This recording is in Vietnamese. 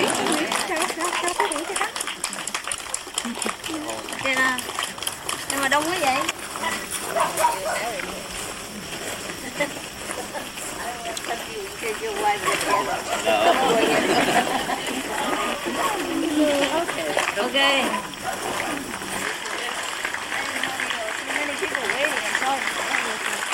Kìa nè. Nhưng mà đông quá vậy. Ok.